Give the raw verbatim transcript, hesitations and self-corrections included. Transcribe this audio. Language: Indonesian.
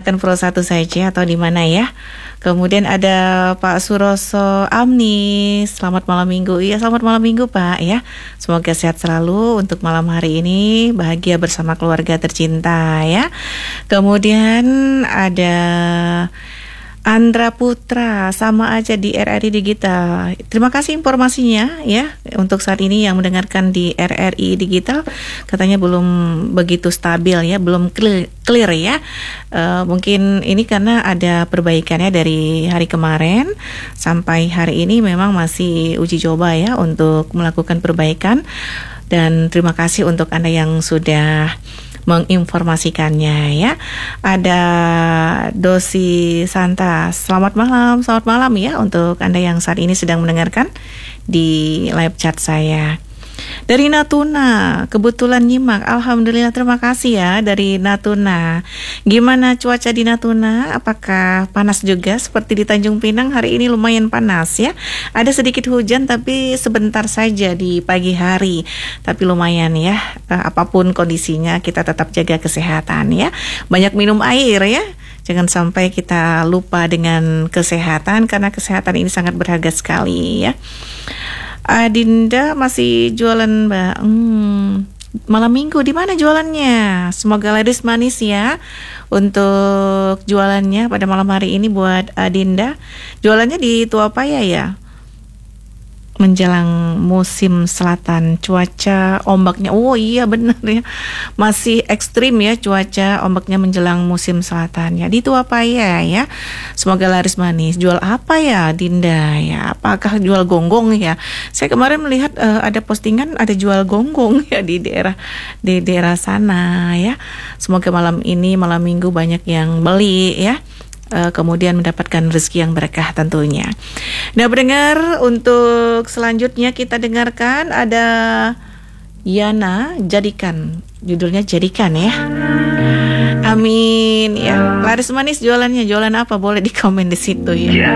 Kecamatan Pro satu saja atau di mana ya? Kemudian ada Pak Suroso Amni, selamat malam minggu. Iya, selamat malam minggu Pak ya. Semoga sehat selalu untuk malam hari ini, bahagia bersama keluarga tercinta ya. Kemudian ada Andra Putra, sama aja di R R I Digital. Terima kasih informasinya ya. Untuk saat ini yang mendengarkan di R R I Digital katanya belum begitu stabil ya, belum clear, clear ya. Uh, mungkin ini karena ada perbaikannya dari hari kemarin sampai hari ini, memang masih uji coba ya untuk melakukan perbaikan. Dan terima kasih untuk Anda yang sudah menginformasikannya ya. Ada Dosi Santa, selamat malam, selamat malam ya untuk Anda yang saat ini sedang mendengarkan di live chat saya. Dari Natuna, kebetulan nyimak, alhamdulillah, terima kasih ya dari Natuna. Gimana cuaca di Natuna? Apakah panas juga seperti di Tanjung Pinang? Hari ini lumayan panas ya. Ada sedikit hujan tapi sebentar saja di pagi hari. Tapi lumayan ya, apapun kondisinya kita tetap jaga kesehatan ya. Banyak minum air ya. Jangan sampai kita lupa dengan kesehatan, karena kesehatan ini sangat berharga sekali ya. Adinda masih jualan Mbak. Hmm, malam minggu di mana jualannya? Semoga laris manis ya untuk jualannya pada malam hari ini buat Adinda. Jualannya di Tua Paya ya. Menjelang musim selatan, cuaca ombaknya, oh iya benar ya, masih ekstrim ya cuaca ombaknya menjelang musim selatan ya di Tua Paya ya. Semoga laris manis. Jual apa ya Dinda ya? Apakah jual gonggong ya? Saya kemarin melihat uh, ada postingan ada jual gonggong ya di daerah di daerah sana ya. Semoga malam ini malam minggu banyak yang beli ya. Uh, kemudian mendapatkan rezeki yang berkah tentunya. Nah, pendengar, untuk selanjutnya kita dengarkan ada Yana Jadikan. Judulnya Jadikan ya. Amin ya. Laris manis jualannya, jualan apa? Boleh di komen di situ ya.